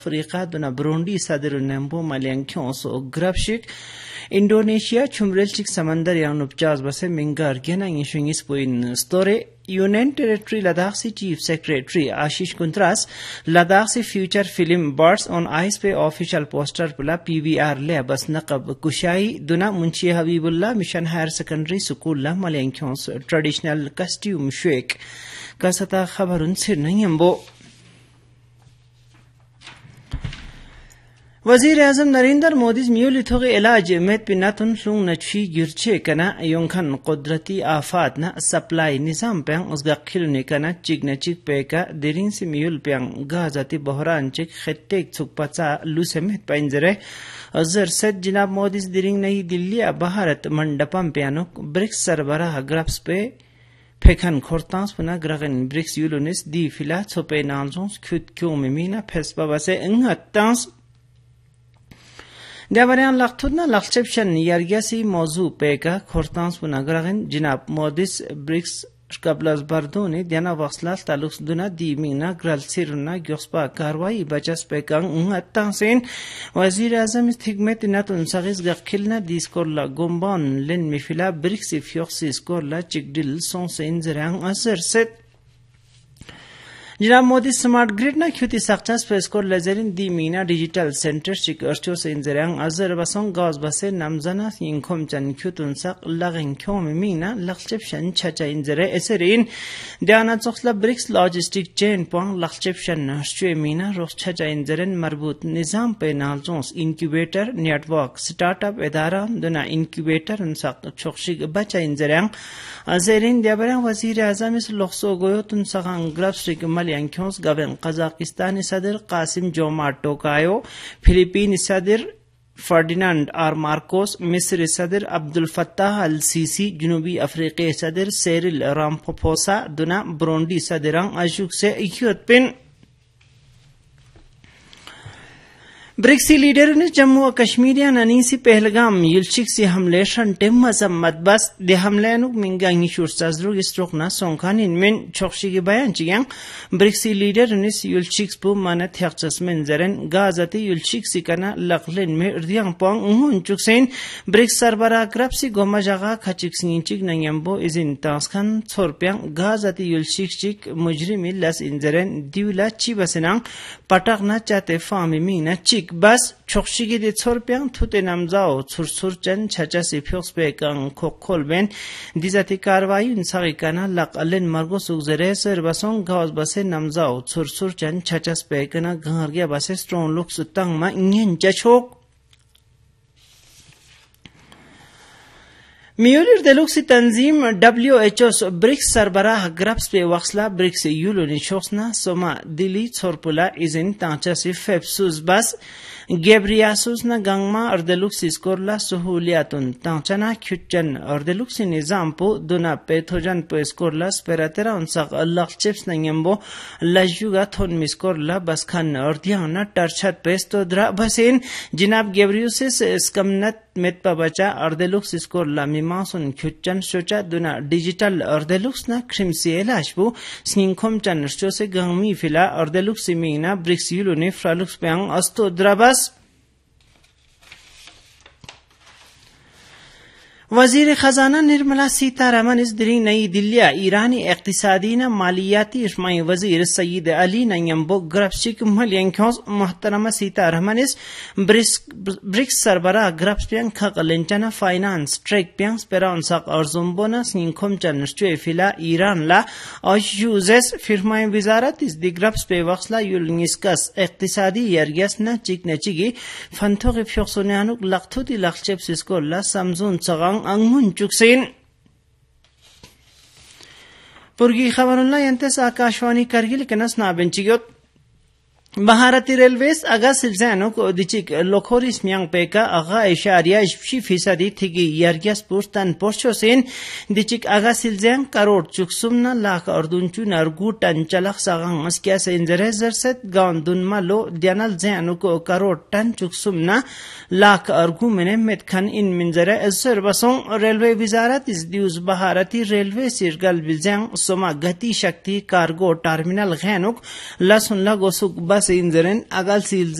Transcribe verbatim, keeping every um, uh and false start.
Afrika duna Burundi sadir nembo malyankyon so grabshik Indonesia chumrelchik samandar yang nupchaz base mingar gena ngishungis poin story Union Territory Ladakh si Chief Secretary Ashish Kuntras Ladakh si future film Birds on Ice pe official poster pula P V R le bas naqab kushai duna Munshi Habibullah Mission Higher Secondary School la malyankyon so traditional costume shwek kasata khabarun sir nayambo वजीर आजम नरेंद्र मोदी म्यूली थोगे इलाज में पिनातुन लुंग नची गिरचे कना योंखन कुदरती आफात ना supply निजाम पेंग उसका खिलने कना चिक न चिक पे का देरिन से म्यूल पेंग गाजाती बहरान चिक खत्तेक चुकपचा लुसेमेत पाइंजरे अजर सेट जनाब मोदी देरिंग नई Delhi Bharat Mandapam piano BRICS सरबराह graphs पे फेखन खोरतांस पुना ग्रगन ब्रिक्स यूलोनिस दी फिला छोपे नालजोंस खुद क्यों में मीना फेसपा बसे इंगतांस Devarian laktudna lakchepshan yargasi mawzu peka khortans punagragen jinab modis bricks kablas bardoni diana vaxlal talux duna di mina gral siruna gyospa karwai bachas pekang ungatansin wazir azam istigmet natun sagis gakilna diskorla gomban len mifila bricks ifyoxis korla chikdil son seinzerang asar set जनाब Modi smart grid ना ख्युति सक्चा space को लेजरिन दी Meena digital centre चिक अर्चो से इंजरंग अजर बसों गाज बसे नमजना इंखोम चन ख्युतुन सक लगन ख्योम मीना लक्ष्यशन छचा इंजरे एसरिन ध्याना चोखला BRICS logistic chain Pong लक्ष्यशन नश्वे Meena रोख छचा इंजरन मरबूत निजाम पे नालजोंस इनक्यूबेटर नेटवर्क स्टार्टअप इदारा दुना इनक्यूबेटर उनसक चोखशिक बचा इंजरंग अजरिन देबरा वजीर आजम इस लोखसो गोयो तुन सगांग ग्राफ्सिक Yankyons Gaven Kazakhstani Sadr Qasim Jomart Tokayo, Philippine Sadr Ferdinand R. Marcos, Misri Sadr Abdul Fattah Al-Sisi, Junubi Afrique Sadr Cyril Ramaphosa, Duna Burundi Sadrang Ashuk se Ikyot Pin BRICS leader ने जम्मू और कश्मीर या ननीसी पहलगाम युलचिक से हमले शंटे मजम्मत बस दे हमले नुक मिंगांगी शुरसाजरू stroke ना सोंखान इनमें छोक्षी के बयान चियांग ब्रिक्सी लीडर ने युलचिक पु माना थ्याक्चस में जरन गाजाती युलचिक सिकना लकलेन में अर्दियांग पोंग उहुन चुकसेन ब्रिक्स सरबरा ग्राप्सी गोमा जगा खचिक सिंचिक नयम्बो इजिन तास्खान छोरप्यांग गाजाती युलचिक चिक मुजरिमी लस इंजरन दिवला चिबसनांग पटकना चाहते फामी मीना चिक बस छोक्षिगे दे छोरप्यांग थुते नामजाओ छुरछुर चन छचा से फ्योक्स पे कंग खोखोल बेन दिजाती कार्रवाई उनसागी काना लक अलेन मर्गो सुगजरे सर बसों गावस बसे नामजाओ छुरछुर चन छचा पे कना गहरगिया बसे स्ट्रॉन्ग लुक सुतंग मा इंगेन जछोक मियोलिर देलुक्सी तंजीम W H O BRICS सरबराह graphs पे वक्सला ब्रिक्स यूलोनी शोक्सना सोमा दिल्ली छोरपुला इजिन तांचा से फेप्सूस बस गेब्रियासुस ना गंगमा अर्देलुक्सी स्कोरला सहूलियातुन तांचना ख्युचन अर्देलुक्सी निजाम पो दुना पेथोजन पे स्कोरला स्पेरातेरा उनसा लक्चेप्स नयम्बो लजुगा थोन मिस्कोरला बस खान अर्दियाना टर्छत पेस्तो द्रा बसेन जिनाब गेब्रियुसिस स्कमनत मेतपा बचा अर्देलुक्स स्कोरला मिमासुन ख्युचन सोचा दुना डिजिटल अर्देलुक्स ना क्रिमसिएलाशबो स्निंखोम चनर्चो से गंगमी फिला अर्देलुक्सी मीना ब्रिक्स यूलोनी फ्रालुक्स पेंग अस्तो द्राबस वजीर खजाना निर्मला सीतारमन इस दिन नई दिल्ली ईरानी इक्तिसादी न मालियाती इस्माई वजीर सईद अली नयम्बो ग्राफ्सिक मलियंख्योस मोहतरमा सीतारमन इस ब्रिक्स सरबरा ग्राफ्सियन खकलेंचना फाइनेंस ट्रेक पियांस पेराउन सक अर्जुम्बोना सिंखोम चनस्चुए फिला ईरान ला अशुजेस फिरमाई वजारत इस दी ग्राफ्स पे वक्सला युलनिस्कस इक्तिसादी यरगस न चिक न चिगी फंथोगे फ्योक्सोनियानुक लखथुती लखचेप्सिसको ला समझुन सगांग अंगुन चुकसेन पुरगी खबरुल्ला यंतस आकाशवाणी करगिल कनस नाबेंचियोत भारतीय रेलवेज अगा सिलजानो को दिचिक लोखोरिस म्यांग पेका अगा इशारिया इश्फी फीसदी थिगी यरगस पुस्तन पोर्शोसेन दिचिक अगा सिलजांग करोड़ चुकसुमना लाख अर्दुनचु नरगु टन चलख सगांग मस्किया से इंजरे जरसत गाउन दुनमा लो दियानल जानो को करोड़ टन चुकसुमना लाख अर्गु मने मेतखन इन मिंजरे असर बसों रेलवे वजारत इस दिवस भारतीय रेलवे सिरगल बिलजांग सोमा गति शक्ति कार्गो टर्मिनल गैनुक लसुन लगोसुक बस se inzeren agal sil